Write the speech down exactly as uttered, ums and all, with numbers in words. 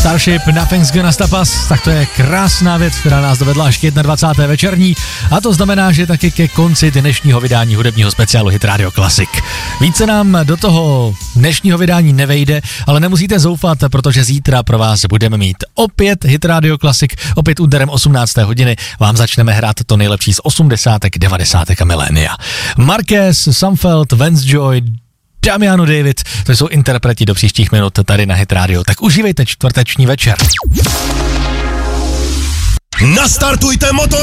Starship, Nothing's Gonna Stop Us, tak to je krásná věc, která nás dovedla až k dvacáté první večerní a to znamená, že taky ke konci dnešního vydání hudebního speciálu Hit Radio Classic. Více nám do toho dnešního vydání nevejde, ale nemusíte zoufat, protože zítra pro vás budeme mít opět Hit Radio Classic, opět úderem osmnácté hodiny vám začneme hrát to nejlepší z osmdesátek, devadesátek a milénia. Marquez, Sumfeld, Vance Joy, Damiano David, to jsou interpreti do příštích minut tady na Hit Radio. Tak užívejte čtvrteční večer. Nastartujte motor!